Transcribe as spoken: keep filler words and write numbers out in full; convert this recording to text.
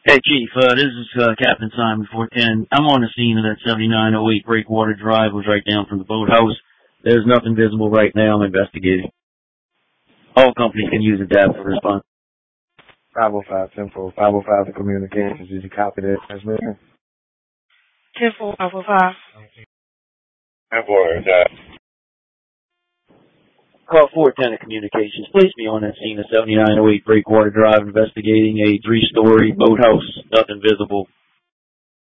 Hey, Chief, uh, this is uh, Captain Simon four ten. I'm on the scene of that seventy-nine oh eight Breakwater Drive was right down from the boathouse. There's nothing visible right now. I'm investigating. All companies can use adaptive response. five oh five, ten four, five oh five to communications. Did you copy that transmission? ten four, five oh five. ten four, that. Call four ten to communications. Place me on that scene of seventy-nine oh eight Breakwater Drive investigating a three-story boathouse. Nothing visible.